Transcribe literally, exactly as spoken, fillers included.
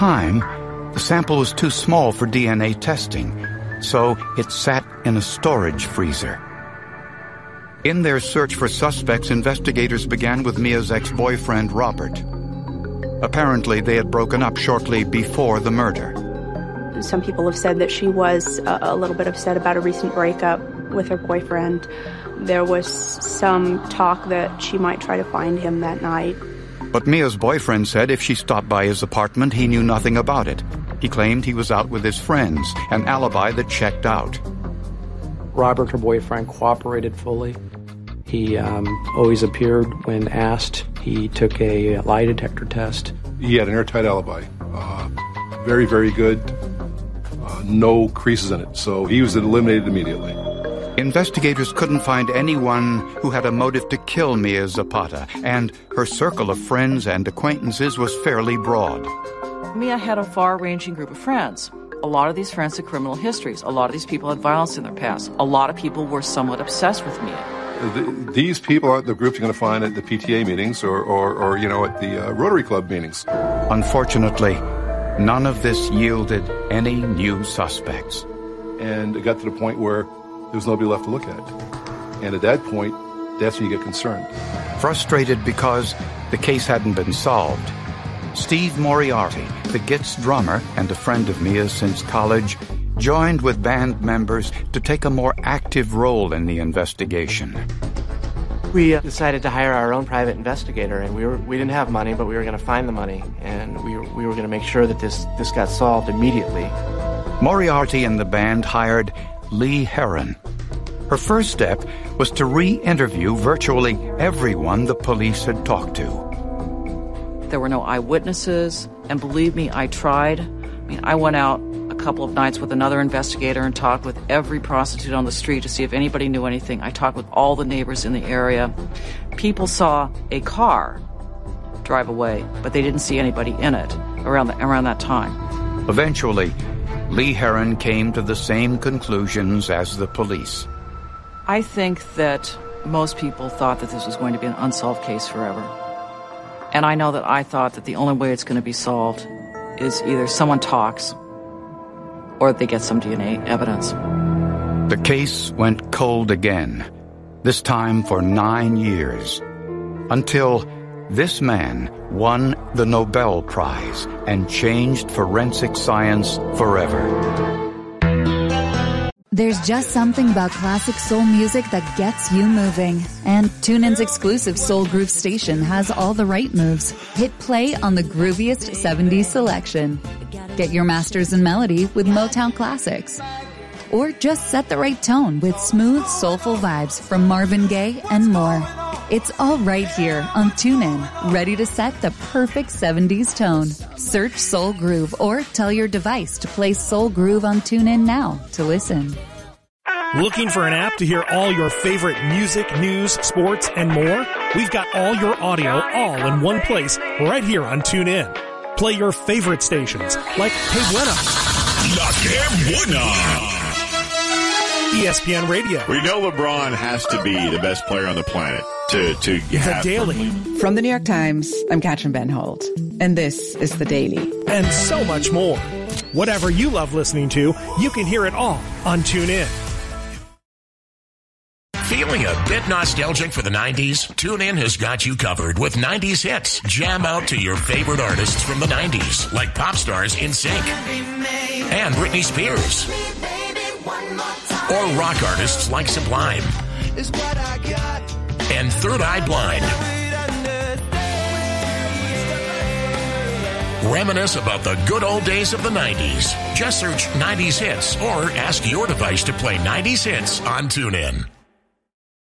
time, the sample was too small for D N A testing, so it sat in a storage freezer. In their search for suspects, investigators began with Mia's ex-boyfriend, Robert. Apparently, they had broken up shortly before the murder. Some people have said that she was a, a little bit upset about a recent breakup with her boyfriend. There was some talk that she might try to find him that night. But Mia's boyfriend said if she stopped by his apartment, he knew nothing about it. He claimed he was out with his friends, an alibi that checked out. Robert, her boyfriend, cooperated fully. He um, always appeared when asked. He took a lie detector test. He had an airtight alibi. Uh, very, very good. Uh, no creases in it. So he was eliminated immediately. Investigators couldn't find anyone who had a motive to kill Mia Zapata, and her circle of friends and acquaintances was fairly broad. Mia had a far-ranging group of friends. A lot of these friends had criminal histories. A lot of these people had violence in their past. A lot of people were somewhat obsessed with Mia. The, these people aren't the groups you're going to find at the P T A meetings or, or, or you know, at the uh, Rotary Club meetings. Unfortunately, none of this yielded any new suspects. And it got to the point where there was nobody left to look at. And at that point, that's when you get concerned. Frustrated because the case hadn't been solved, Steve Moriarty, the Gits drummer and a friend of Mia's since college, joined with band members to take a more active role in the investigation. We uh, decided to hire our own private investigator, and we were we didn't have money, but we were going to find the money, and we were, we were going to make sure that this, this got solved immediately. Moriarty and the band hired Lee Heron. Her first step was to re-interview virtually everyone the police had talked to. There were no eyewitnesses, and believe me, I tried. I mean, I went out a couple of nights with another investigator and talked with every prostitute on the street to see if anybody knew anything. I talked with all the neighbors in the area. People saw a car drive away, but they didn't see anybody in it around the, around that time. Eventually, Lee Heron came to the same conclusions as the police. I think that most people thought that this was going to be an unsolved case forever. And I know that I thought that the only way it's going to be solved is either someone talks or they get some D N A evidence. The case went cold again, this time for nine years, until this man won the Nobel Prize and changed forensic science forever. There's just something about classic soul music that gets you moving. And TuneIn's exclusive Soul Groove station has all the right moves. Hit play on the grooviest seventies selection. Get your masters in melody with Motown classics. Or just set the right tone with smooth, soulful vibes from Marvin Gaye and more. It's all right here on TuneIn, ready to set the perfect seventies tone. Search Soul Groove or tell your device to play Soul Groove on TuneIn now to listen. Looking for an app to hear all your favorite music, news, sports, and more? We've got all your audio all in one place right here on TuneIn. Play your favorite stations like Hey Buena, La Que Buena, E S P N Radio. We know LeBron has to be the best player on the planet to, to have... The Daily. From the New York Times, I'm Katrin Benholt, and this is The Daily. And so much more. Whatever you love listening to, you can hear it all on TuneIn. Feeling a bit nostalgic for the nineties? TuneIn has got you covered with nineties hits. Jam out to your favorite artists from the nineties, like pop stars N Sync and Britney Spears. Or rock artists like Sublime and Third Eye Blind. Reminisce about the good old days of the nineties. Just search nineties hits or ask your device to play nineties hits on TuneIn.